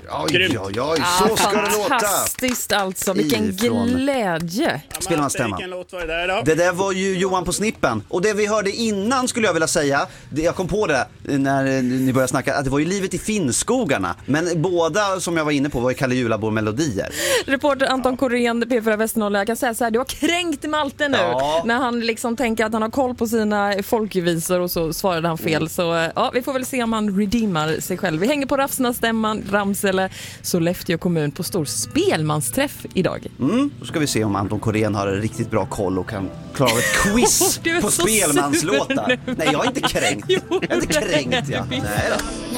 Oj, så ska det låta. Fantastiskt alltså, vilken glädje. Spelar man stämma. Vilken låt var det där då? Det där var ju Johan på snippen. Och det vi hörde innan skulle jag vilja säga, jag kom på det när ni började snacka, att det var ju Livet i Finnskogarna. Men båda som jag var inne på var ju Kalle Julabor-melodier. Reporter Anton Korén, P4 Västernorrland. Jag kan säga så här, du har kränkt Malte nu. När han liksom tänker att han har koll på sina folkvisor och så svarade han fel. Så vi får väl se om han redeemar sig själv. Vi hänger på Rafsnastämman, Ramsele, Sollefteå kommun på stor spelmansträff idag. Då ska vi se om Anton Korén har riktigt bra koll och kan klara ett quiz på spelmanslåtar. Nej, jag är inte kränkt. Jag är inte kränkt, ja. Nej då.